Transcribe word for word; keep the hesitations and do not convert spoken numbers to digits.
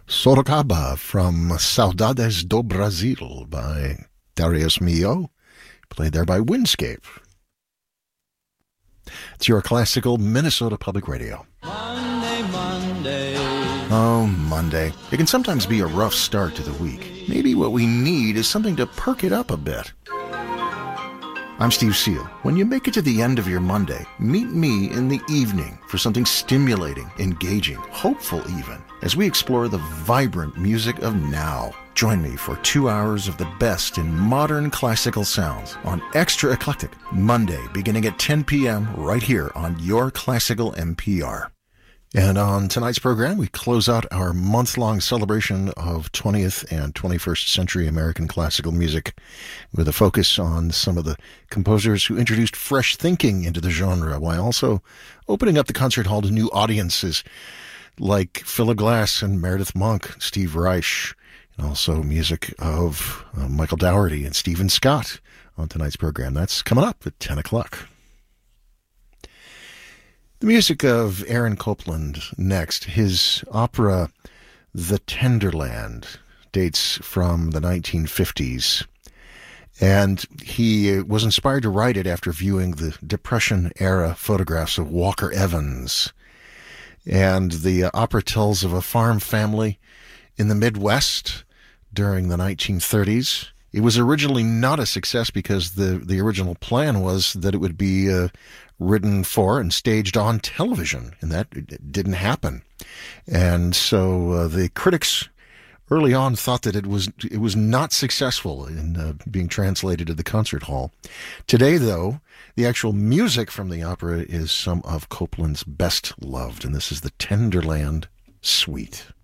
Sorocaba from Saudades do Brasil by Darius Milhaud, played there by Windscape. It's your classical Minnesota Public Radio. Monday, Monday. Oh, Monday. It can sometimes be a rough start to the week. Maybe what we need is something to perk it up a bit. I'm Steve Seal. When you make it to the end of your Monday, meet me in the evening for something stimulating, engaging, hopeful even, as we explore the vibrant music of now. Join me for two hours of the best in modern classical sounds on Extra Eclectic, Monday beginning at ten p.m. right here on your Classical N P R. And on tonight's program, we close out our month-long celebration of twentieth and twenty-first century American classical music with a focus on some of the composers who introduced fresh thinking into the genre while also opening up the concert hall to new audiences like Philip Glass and Meredith Monk, Steve Reich, and also music of uh, Michael Dougherty and Stephen Scott on tonight's program. That's coming up at ten o'clock. The music of Aaron Copland next. His opera, The Tenderland, dates from the nineteen fifties. And he was inspired to write it after viewing the Depression-era photographs of Walker Evans. And the uh, opera tells of a farm family in the Midwest during the nineteen thirties. It was originally not a success because the, the original plan was that it would be uh, written for and staged on television, and that didn't happen. And so uh, the critics early on thought that it was it was not successful in uh, being translated to the concert hall. Today, though, the actual music from the opera is some of Copland's best loved, and this is the Tenderland Suite.